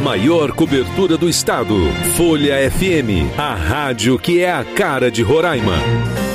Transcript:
maior cobertura do estado. Folha FM, a rádio que é a cara de Roraima.